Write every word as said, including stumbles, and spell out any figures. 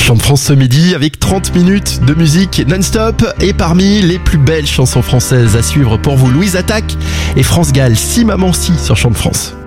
Chant de France ce midi avec trente minutes de musique non-stop et parmi les plus belles chansons françaises à suivre pour vous, Louise Attaque et France Gall, Si Maman Si sur Chant de France.